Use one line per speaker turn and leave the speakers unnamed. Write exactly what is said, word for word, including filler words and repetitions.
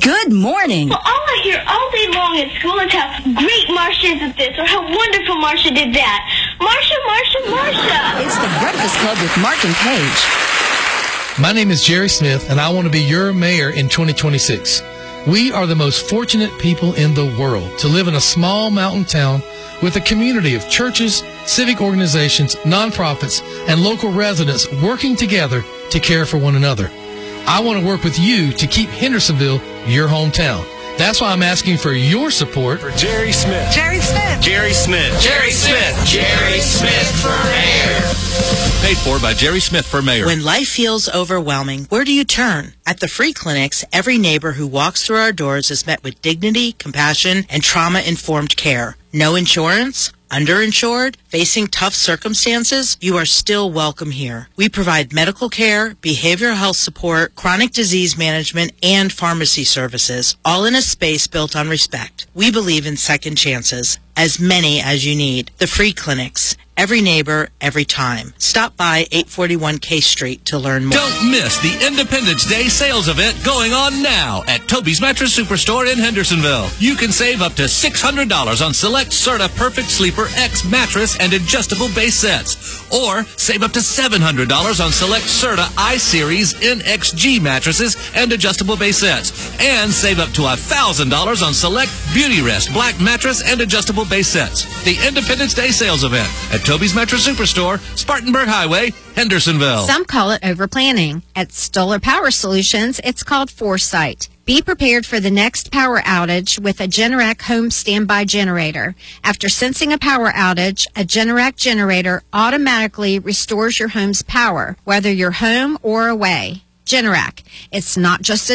Good morning.
Well, all I hear all day long at school is how great Marcia is at this or how wonderful Marcia did that. Marcia, Marcia, Marcia.
It's the Breakfast Club with Mark and Paige.
My name is Jerry Smith, and I want to be your mayor in twenty twenty-six. We are the most fortunate people in the world to live in a small mountain town with a community of churches, civic organizations, nonprofits, and local residents working together to care for one another. I want to work with you to keep Hendersonville your hometown. That's why I'm asking for your support
for Jerry Smith.
Jerry Smith.
Jerry Smith.
Jerry Smith. Jerry Smith for mayor.
Paid for by Jerry Smith for mayor.
When life feels overwhelming, where do you turn? At the free clinics, every neighbor who walks through our doors is met with dignity, compassion, and trauma-informed care. No insurance? Underinsured? Facing tough circumstances? You are still welcome here. We provide medical care, behavioral health support, chronic disease management, and pharmacy services, all in a space built on respect. We believe in second chances, as many as you need. The free clinics. Every neighbor, every time. Stop by eight forty-one K Street to learn more.
Don't miss the Independence Day sales event going on now at Toby's Mattress Superstore in Hendersonville. You can save up to six hundred dollars on select Serta Perfect Sleeper X mattress and adjustable base sets. Or save up to seven hundred dollars on select Serta I-Series N X G mattresses and adjustable base sets. And save up to one thousand dollars on select Beauty Rest Black mattress and adjustable base sets. The Independence Day sales event at Toby's Mattress Superstore, Spartanburg Highway, Hendersonville.
Some call it overplanning. At Stoller Power Solutions, it's called foresight. Be prepared for the next power outage with a Generac home standby generator. After sensing a power outage, a Generac generator automatically restores your home's power, whether you're home or away. Generac. It's not just a